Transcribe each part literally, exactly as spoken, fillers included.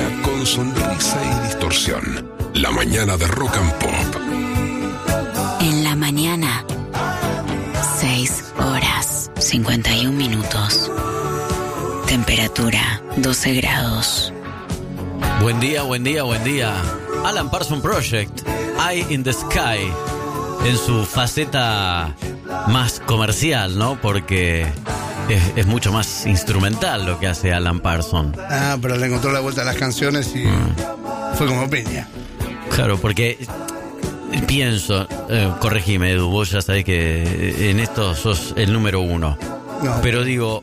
con sonrisa y distorsión. La mañana de Rock and Pop. En la mañana, seis horas, cincuenta y un minutos. Temperatura, doce grados. Buen día, buen día, buen día. Alan Parsons Project, Eye in the Sky, en su faceta más comercial, ¿no? Porque es, es mucho más instrumental lo que hace Alan Parsons. Ah, pero le encontró la vuelta a las canciones y mm. fue como piña. Claro, porque pienso, eh, corregime Edu, vos ya sabés que en esto sos el número uno. No. Pero digo,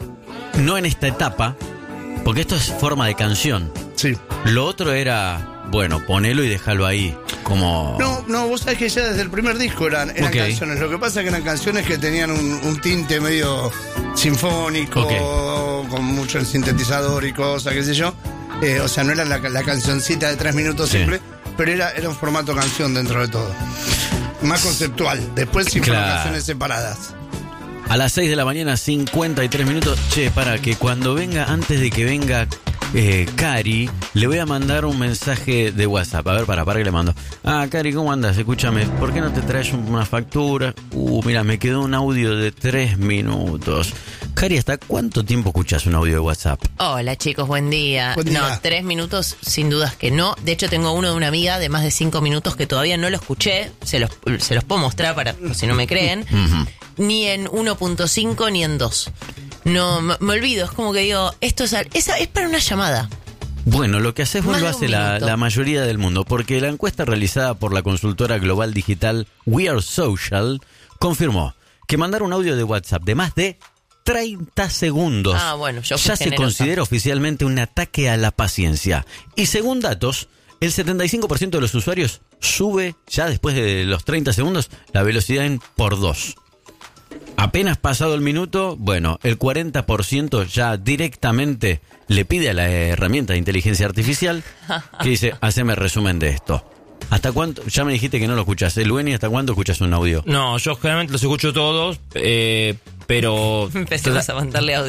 no en esta etapa, porque esto es forma de canción. Sí. Lo otro era, bueno, ponelo y déjalo ahí, como... No, no, vos sabés que ya desde el primer disco eran, eran okay. canciones. Lo que pasa es que eran canciones que tenían un, un tinte medio sinfónico, okay. con mucho el sintetizador y cosas, qué sé yo. Eh, o sea, no era la, la cancioncita de tres minutos sí. simple, pero era, era un formato canción dentro de todo. Más conceptual. Después sí fueron claro. canciones separadas. A las seis de la mañana, cincuenta y tres minutos. Che, para que cuando venga, antes de que venga eh, Cari, le voy a mandar un mensaje de WhatsApp. A ver, para, para que le mando. Ah, Cari, ¿cómo andas? Escúchame, ¿por qué no te traes una factura? Uh, mira, me quedó un audio de tres minutos. Cari, ¿hasta cuánto tiempo escuchas un audio de WhatsApp? Hola chicos, buen día. Buen día. No, tres minutos sin dudas que no. De hecho tengo uno de una amiga de más de cinco minutos que todavía no lo escuché. Se los, se los puedo mostrar para si no me creen. Uh-huh. Ni en uno punto cinco ni en dos. No, me, me olvido, es como que digo, esto es, esa es para una llamada. Bueno, lo que haces vos lo hace la, la mayoría del mundo, porque la encuesta realizada por la consultora global digital We Are Social confirmó que mandar un audio de WhatsApp de más de treinta segundos ah, bueno, yo ya generosa. Se considera oficialmente un ataque a la paciencia. Y según datos, el setenta y cinco por ciento de los usuarios sube ya después de los treinta segundos la velocidad en por dos. Apenas pasado el minuto, bueno, el cuarenta por ciento ya directamente le pide a la herramienta de inteligencia artificial que dice, haceme resumen de esto. ¿Hasta cuánto? Ya me dijiste que no lo escuchas. Lueni, ¿hasta cuándo escuchas un audio? No, yo generalmente los escucho todos, eh, pero... Empecemos a mandarle audio.